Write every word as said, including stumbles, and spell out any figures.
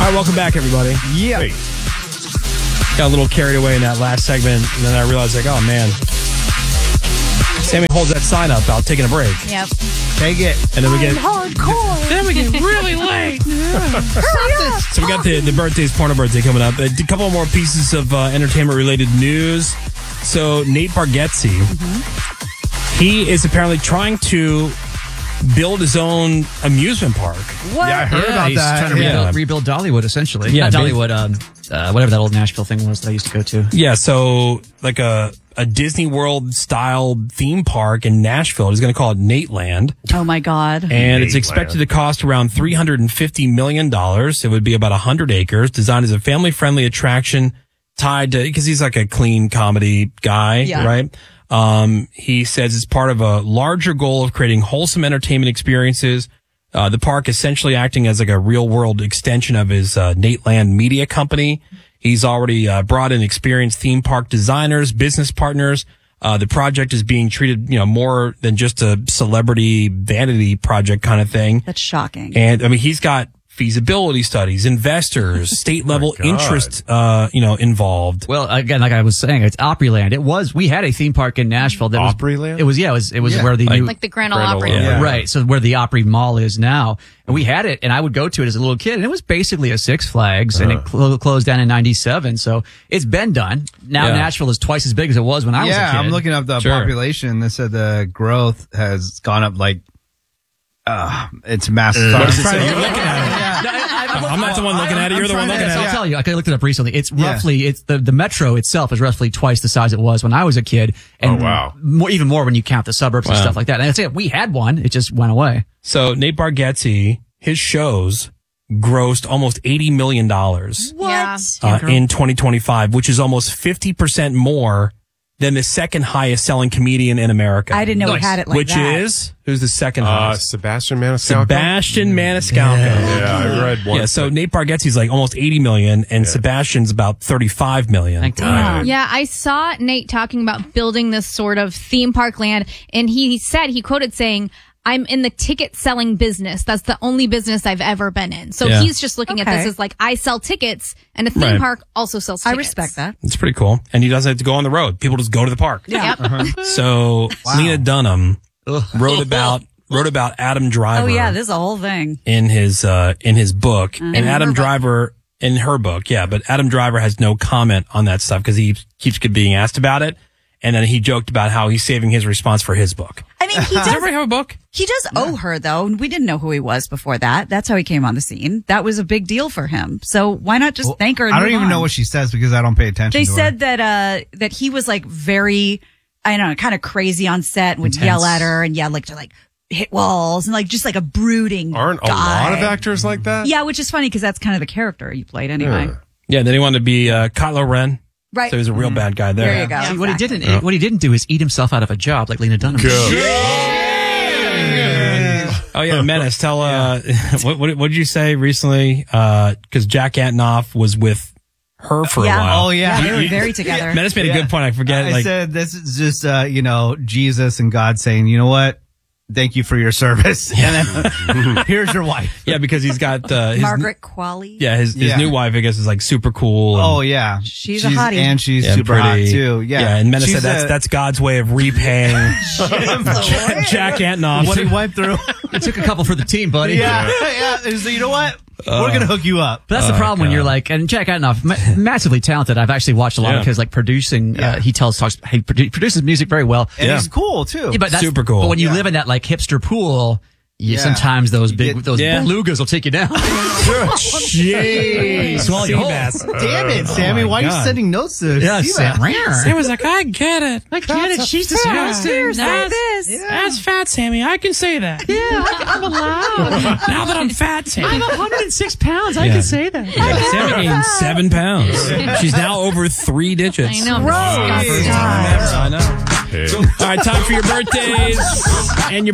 right, welcome back, everybody. Yeah. Hey. Got a little carried away in that last segment, and then I realized, like, oh, man. Sammy holds that sign up about taking a break. Yep. Take it. And then we get hardcore. then we get really late. So we got the, the birthdays, porno birthday coming up. A couple more pieces of uh, entertainment-related news. So Nate Bargatze, mm-hmm. he is apparently trying to build his own amusement park. What? Yeah, I heard yeah, about he's that. trying to Yeah. rebuild, rebuild Dollywood, essentially. Yeah, Not Dollywood, um, uh, whatever that old Nashville thing was that I used to go to. Yeah, so like a, a Disney World-style theme park in Nashville. He's going to call it Nateland. Oh, my God. And it's expected to cost around three hundred fifty million dollars. It would be about one hundred acres, designed as a family-friendly attraction tied to, because he's like a clean comedy guy, Yeah. right? Um, he says it's part of a larger goal of creating wholesome entertainment experiences. Uh, the park essentially acting as like a real world extension of his, uh, Nateland media company. He's already, uh, brought in experienced theme park designers, business partners. Uh, the project is being treated, you know, more than just a celebrity vanity project kind of thing. That's shocking. And I mean, he's got feasibility studies, investors, state level Oh interest, uh, you know, involved. Well, again, like I was saying, it's Opryland. It was, we had a theme park in Nashville that was, Opryland? it was, yeah, it was, it was Yeah. where the Like- new, Like the Grand Ole Grand Ole Opry. Opry. Yeah. right. So where the Opry Mall is now. And we had it and I would go to it as a little kid and it was basically a Six Flags and it clo- closed down in ninety-seven. So it's been done. Now Yeah. Nashville is twice as big as it was when I was a Yeah, kid. I'm looking up the Sure. population. They said the growth has gone up like, uh, it's massive. What does it I'm say? trying to- You're looking at it. No, I- I- I'm I'm not the one looking at it. You're the one looking Yes, at I'll it. tell you. I looked it up recently. It's Yeah. roughly, it's the, the metro itself is roughly twice the size it was when I was a kid. And Oh, wow. more, even more when you count the suburbs and Wow. stuff like that. And that's it. We had one. It just went away. So Nate Bargatze, his shows grossed almost eighty million dollars What? uh, in twenty twenty-five, which is almost fifty percent more than the second highest selling comedian in America. I didn't know Nice. we had it like Which that. is, who's the second Uh, highest? Sebastian Maniscalco. Sebastian Maniscalco. Yeah, I read one. Yeah, so Nate Bargatze's like almost eighty million and Sebastian's about thirty-five million. Thank God. Yeah, I saw Nate talking about building this sort of theme park land, and he said, he quoted saying, I'm in the ticket selling business. That's the only business I've ever been in. So Yeah. he's just looking at Okay. this as like, I sell tickets, and a theme Right. park also sells I tickets. respect that. It's pretty cool. And he doesn't have to go on the road. People just go to the park. Yeah. Yep. So Lena Dunham wrote about wrote about Adam Driver Oh, yeah, this is a whole thing. in his uh in his book. And In her Adam book. Driver in her book, yeah, but Adam Driver has no comment on that stuff because he keeps being asked about it. And then he joked about how he's saving his response for his book. I mean, he Does does, everybody have a book? he does owe her, though. We didn't know who he was before that. That's how he came on the scene. That was a big deal for him. So why not just thank her and I don't move even on? know what she says because I don't pay attention They to said that uh that he was like very, I don't know, kind of crazy on set and would Intense. yell at her and yeah, like to like hit walls and like just like a brooding Aren't a guy. lot of actors like that? Yeah, which is funny because that's kind of the character you played anyway. Yeah. Yeah, then he wanted to be uh, Kylo Ren. Right. So he was a real bad guy there. There you go. See, what he Exactly. didn't, what he didn't do is eat himself out of a job like Lena Dunham. Oh yeah, Menace. Tell uh, what what what did you say recently? Because Jack Antonoff was with her for Yeah. a while. Oh, yeah. Yeah, they were very together. Menace made a Yeah. good point. I forget. I like, said this is just, uh, you know, Jesus and God saying, you know what? Thank you for your service. And then, here's your wife. yeah, because he's got uh, his, Margaret Qualley. Yeah, his his Yeah. new wife, I guess, is like super cool. and- Oh, yeah. She's a hottie. And she's yeah, super pretty. hot, too. Yeah. yeah. And Menace She's said that's a- that's God's way of repaying Jack Antonoff. what he went through. He took a couple for the team, buddy. yeah. Yeah. So, you know what? We're going to hook you up. But that's the problem when you're like, and Jack Antonoff, ma- massively talented. I've actually watched a lot Yeah. of his like producing. Yeah. Uh, he tells talks. He produ- produces music very well. And Yeah. he's cool, too. Yeah, but that's Super cool. But when you Yeah. live in that like hipster pool, you Yeah. sometimes those You big get- those Yeah. belugas will take you down. Jeez. Swallow your whole- Seabass. Damn it, Sammy. Oh my Why are you God. sending notes to Yeah, Seabass? Sam. Sam was like, I get it. I get it. She's disgusting. That's, this. that's fat, Sammy. I can say that. Yeah, I, I'm allowed. Now that I'm fat, Sammy. I'm one hundred six pounds. I Yeah. can say that. Yeah, Sammy gained seven pounds. She's now over three digits. I know. Gross. Disgusting. I know. Hey. All right, time for your birthdays and your